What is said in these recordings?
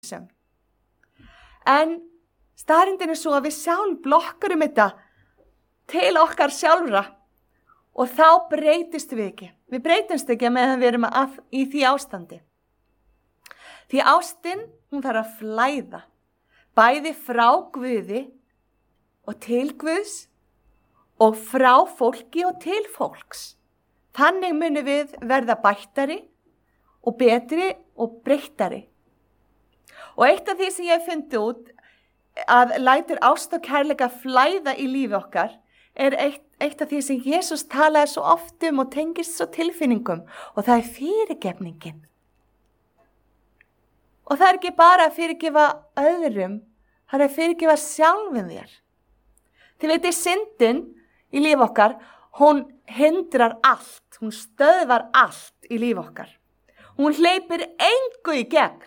sem. En staðreyndin svo að við sjálf blokkurum þetta til okkar sjálfra og þá breytist við ekki. Við breytumst ekki meðan við erum í því ástandi. Því ástin, hún þarf að flæða, bæði frá Guði og til Guðs og frá fólki og til fólks. Þannig munum við verða bættari og betri og breyttari. Og eitt af því sem ég hef fundið út að lætur ást og kærleika flæða í lífi okkar eitt af því sem Jesús talaði svo oft og tengist svo tilfinningum og það fyrirgefningin. Og það ekki bara að fyrirgefa öðrum, það að fyrirgefa sjálfum þér. Þið veitir, syndin í lífi okkar, hún hindrar allt, hún stöðvar allt í lífi okkar. Hún hleypir engu í gegn.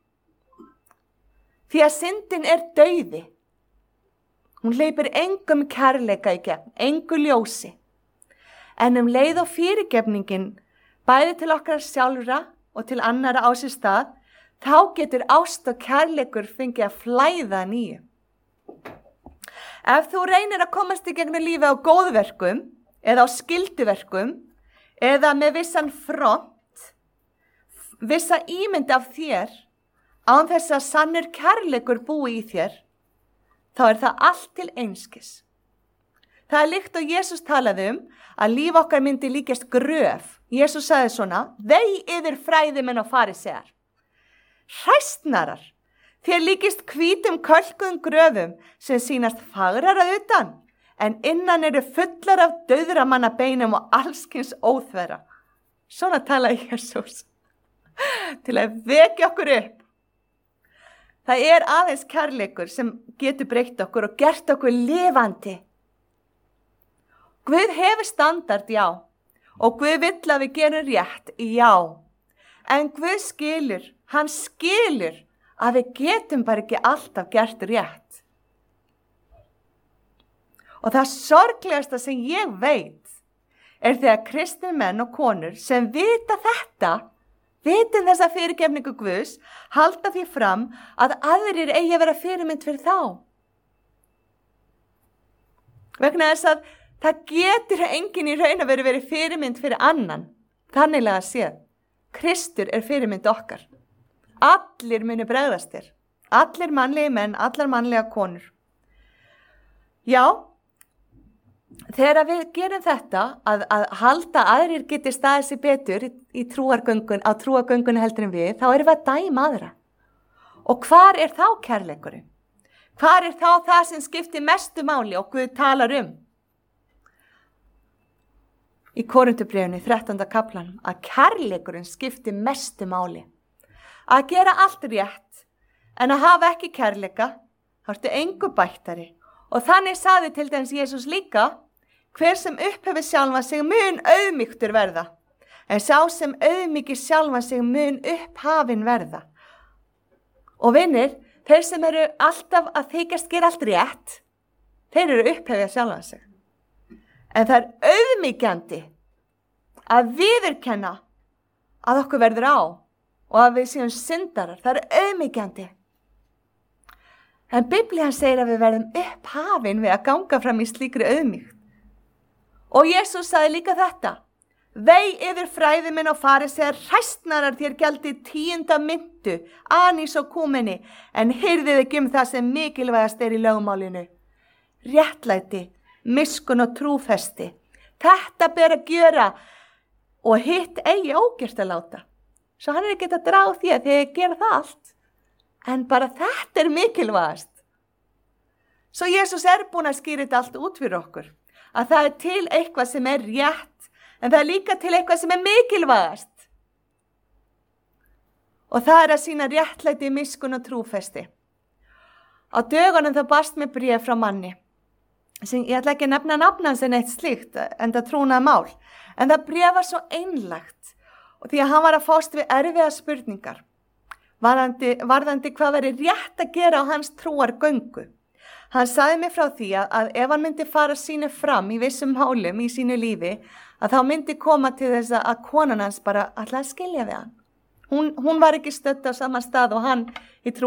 Því að syndin dauði. Hún hleypir engum kærleika í gegn, engu ljósi. En leið og fyrirgefningin, bæði til okkar sjálfra og til annara á sér stað, þá getur ást og kærleikur fengið að flæða nýju. Ef þú reynir að komast í gegnum lífið á góðverkum, eða á skylduverkum, eða með vissan front, vissa ímynd af þér, án þess að sannur kærleikur búi í þér, þá það allt til einskis. Það líkt og Jesús talaði að líf okkar myndi líkjast gröf. Jesús sagði svona, vei yfir fræðimenn og farisear. Hræstnarar, þér líkist hvítum kölkuðum gröfum sem sýnast fagrar að utan, en innan eru fullar af dauðra manna beinum og allskins óþverra. Svona talaði Jesús til að vekja okkur upp. Það aðeins kærleikur sem getur breytt okkur og gert okkur lifandi. Guð hefur standard, já, og Guð vill að við gerum rétt, já. En Guð skilur, hann skilur að við getum bara ekki alltaf gert rétt. Og það sorglegasta sem ég veit þegar kristnir menn og konur sem vita þetta, vitum þessa fyrirgefningu Guðs, halda því fram að aðrir eigi að vera fyrirmynd fyrir þá. Vegna þess að það getur enginn í raun að vera fyrirmynd fyrir annan. Þanniglega séð, Kristur fyrirmynd okkar. Allir munu bregðast þér. Allir mannlegi menn, allar mannlega konur. Já, þegar við gerum þetta, að halda aðrir geti staðið sig betur á trúargöngunni heldur en við, þá við að dæma aðra. Og hvar þá kærleikurinn? Hvar þá það sem skiptir mestu máli og Guð talar Í Korinthubréfinu 13. kaflanum að kærleikurinn skiptir mestu máli. Að gera allt rétt, en að hafa ekki kærleika, þá ertu engu bættari. Og þannig sagði til dæmis Jesús líka, hver sem upphefur sjálfan sig mun auðmýktur verða, en sá sem auðmýkir sjálfan sig mun upphafin verða. Og vinir, þeir sem alltaf að þykjast gera allt rétt, þeir upphefja sjálfan sig. En það auðmýkjandi að viðurkenna að okkur verður á og að við séum syndarar. Það auðmýkjandi. En Biblían segir að við verðum upphafin við að ganga fram í slíkri auðmýkt. Og Jesús sagði líka þetta. Vei yfir fræðimenn og farisear, hræstnarar, þér gjaldið 10. myntu, anís og kúmeni, en heyrðið ekki það sem mikilvægast í lögmálinu. Réttlæti, miskunn og trúfesti. Þetta ber að gjöra og hitt eigi ógjört að láta. Svo hann ekki að draga því að þið gera það allt. En bara þetta mikilvægast. Svo Jesús búinn að skýra þetta allt út fyrir okkur. Að það til eitthvað sem rétt, en það líka til eitthvað sem mikilvægast. Og það að sýna réttlæti, miskunn og trúfesti. Á dögunum þá barst mér bréf frá manni. Ég ætla ekki að nefna nafnans en eitt slíkt, en það trúnaði mál. En það bréf var svo einlægt og því að hann var að fást við erfiða spurningar. Varðandi hvað væri rétt að gera á hans trúargöngu. Hann sagði mér frá því að ef hann myndi fara sínu fram í vissum málum í sínu lífi, að þá myndi koma til þess að konan hans bara ætlaði að skilja við hann. Hún var ekki stödd á sama stað og hann í trú.